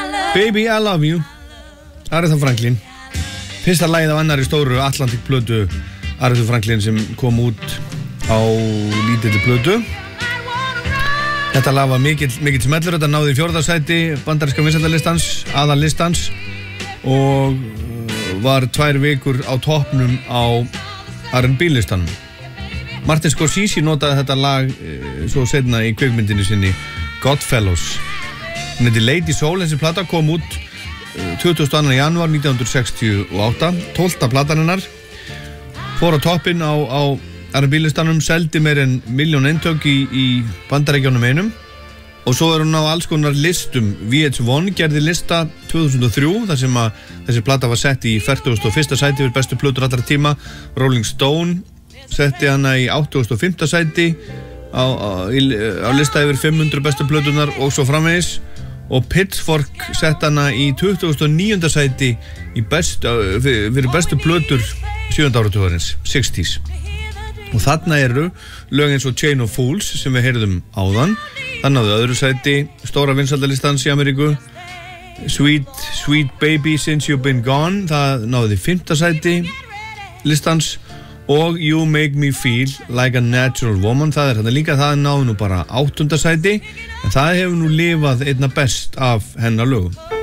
Baby I Love You, Aretha Franklin. Fyrsta lagið af annari stóru Atlantic plötu Aretha Franklin sem kom út á lítilli plötu. Þetta lag var mikill smellur, þetta náði í 4. sæti bandaríska vinsældalistans, aðallistans og var 2 vikur á toppnum á R&B listanum. Martin Scorsese notaði þetta lag svo seinna í kvikmyndinu sinni Godfellows. Hún heiti Lady Soul, þessi plata kom út 22. janúar 1968, 12. platan hennar. Fór á toppinn á R&B listanum, seldi meir en 1 milljón eintök í Bandaríkjunum einum. Og svo hún á alls konar listum. VH1 gerði lista 2003, þar sem að þessi plata var sett í 41. sæti fyrir bestu plötur allra tíma. Rolling Stone setti hana í 85. sæti á lista yfir 500 bestu plötunar og svo framvegis. Og Pitchfork sett hana í 29. sæti fyrir bestu plötur 7. áratugarins, 60s. Og þarna eru lög eins og Chain of Fools sem við heyrðum áðan. Það náði öðru sæti stóra vinsældalistans í Ameríku. Sweet Baby Since You've Been Gone, það náði 5. sæti listans. Og You Make Me Feel Like a Natural Woman, það þarna líka, það náði nú bara 8. sæti, en það hefur nú lifað einna best af hennar lögum.